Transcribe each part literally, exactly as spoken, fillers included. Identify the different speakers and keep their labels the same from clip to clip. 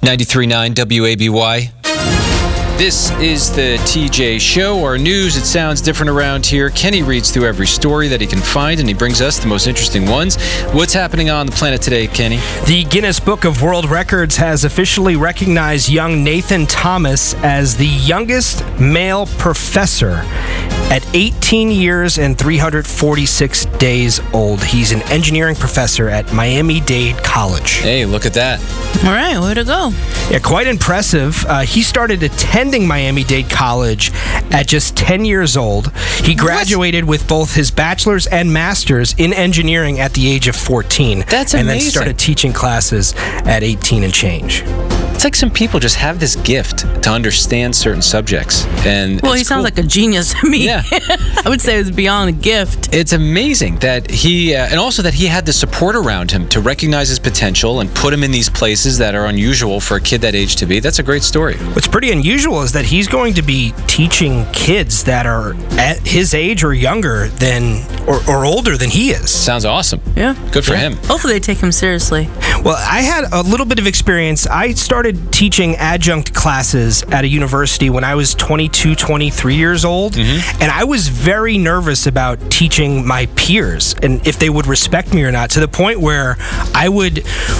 Speaker 1: ninety-three point nine W A B Y. This is the T J Show, our news. It sounds different around here. Kenny reads through every story that he can find, and he brings us the most interesting ones. What's happening on the planet today, Kenny?
Speaker 2: The Guinness Book of World Records has officially recognized young Nathan Thomas as the youngest male professor at eighteen years and three hundred forty-six days old. He's an engineering professor at Miami-Dade College.
Speaker 1: Hey, look at that.
Speaker 3: All right, way to go.
Speaker 2: Yeah, quite impressive. Uh, he started attending Miami-Dade College at just ten years old. He graduated what? with both his bachelor's and master's in engineering at the age of fourteen.
Speaker 1: That's amazing.
Speaker 2: And then started teaching classes at eighteen and change.
Speaker 1: It's like some people just have this gift to understand certain subjects. And
Speaker 3: well, he sounds
Speaker 1: cool.
Speaker 3: like a genius to me.
Speaker 1: Yeah.
Speaker 3: I would say it's beyond a gift.
Speaker 1: It's amazing that he, uh, and also that he had the support around him to recognize his potential and put him in these places that are unusual for a kid that age to be. That's a great story.
Speaker 2: What's pretty unusual is that he's going to be teaching kids that are at his age or younger than, or, or older than he is.
Speaker 1: Sounds awesome.
Speaker 3: Yeah.
Speaker 1: Good for
Speaker 2: yeah.
Speaker 1: him.
Speaker 3: Hopefully they take him seriously.
Speaker 2: Well, I had a little bit of experience. I started teaching adjunct classes at a university when I was twenty-two, twenty-three years old, mm-hmm. and I was very nervous about teaching my peers and if they would respect me or not, to the point where I would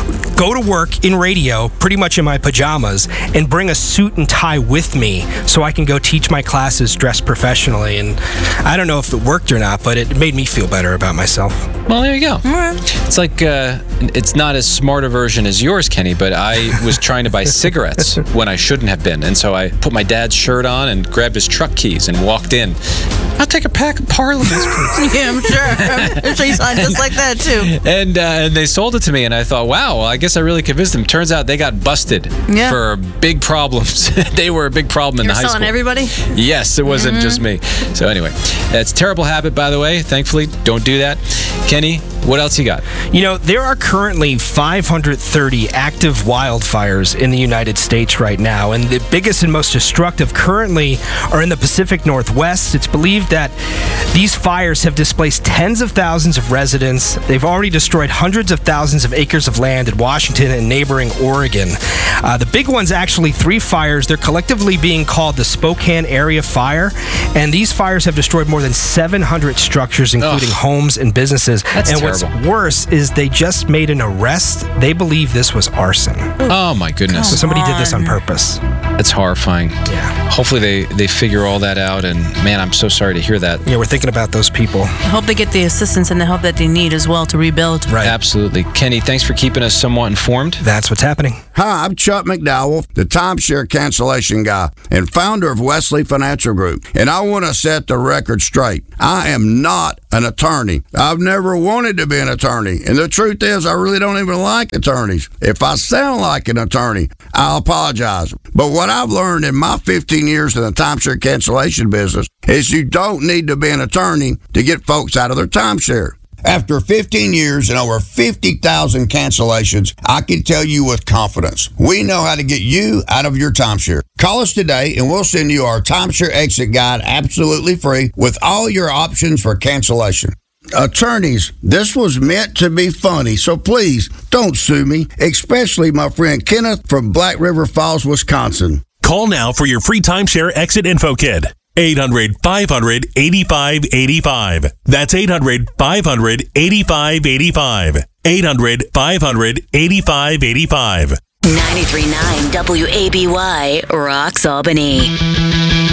Speaker 2: go to work in radio pretty much in my pajamas and bring a suit and tie with me so I can go teach my classes dressed professionally. And I don't know if it worked or not, but it made me feel better about myself.
Speaker 1: Well, there you go.
Speaker 3: Right.
Speaker 1: It's like, uh, it's not as smart a version as yours, Kenny, but I was trying to buy cigarettes when I shouldn't have been. And so I put my dad's shirt on and grabbed his truck keys and walked in. I'll take a pack of Parliaments, please.
Speaker 3: Yeah, I'm sure. I'm sure you sound just like that, too.
Speaker 1: And, uh, and they sold it to me, and I thought, wow, well, I guess I really convinced them. Turns out they got busted
Speaker 3: yeah.
Speaker 1: for big problems. They were a big problem in
Speaker 3: You're
Speaker 1: the high
Speaker 3: selling
Speaker 1: school.
Speaker 3: everybody?
Speaker 1: Yes, it wasn't mm-hmm. just me. So anyway, that's a terrible habit, by the way. Thankfully, don't do that. Kenny, what else you got?
Speaker 2: You know, there are currently five hundred thirty active wildfires in the United States right now, and the biggest and most destructive currently are in the Pacific Northwest. It's believed that these fires have displaced tens of thousands of residents. They've already destroyed hundreds of thousands of acres of land in Washington and neighboring Oregon. Uh, the big one's actually three fires. They're collectively being called the Spokane Area Fire, and these fires have destroyed more than seven hundred structures, including Ugh. homes and businesses.
Speaker 1: That's
Speaker 2: and
Speaker 1: terrible.
Speaker 2: What's worse is they just made an arrest. They believe this was arson.
Speaker 1: Oh, my goodness.
Speaker 2: So somebody
Speaker 3: on.
Speaker 2: did this on purpose.
Speaker 1: That's horrifying.
Speaker 2: Yeah.
Speaker 1: Hopefully they, they figure all that out, and man, I'm so sorry to hear that.
Speaker 2: Yeah, we're thinking about those people.
Speaker 3: I hope they get the assistance and the help that they need as well to rebuild.
Speaker 2: Right.
Speaker 1: Absolutely. Kenny, thanks for keeping us somewhat informed.
Speaker 2: That's what's happening.
Speaker 4: Hi, I'm Chuck McDowell, the timeshare cancellation guy and founder of Wesley Financial Group. And I want to set the record straight. I am not an attorney. I've never wanted to be an attorney. And the truth is, I really don't even like attorneys. If I sound like an attorney, I'll apologize. But what I've learned in my fifteen years in the timeshare cancellation business is you don't need to be an attorney to get folks out of their timeshare. After fifteen years and over fifty thousand cancellations, I can tell you with confidence, we know how to get you out of your timeshare. Call us today and we'll send you our timeshare exit guide absolutely free with all your options for cancellation. Attorneys, this was meant to be funny, so please don't sue me, especially my friend Kenneth from Black River Falls, Wisconsin.
Speaker 5: Call now for your free timeshare exit info kit. eight hundred, five hundred, eighty-five eighty-five. That's eight hundred, five hundred, eighty-five eighty-five. eight hundred, five hundred, eighty-five eighty-five.
Speaker 6: ninety-three point nine W A B Y, Rocks Albany.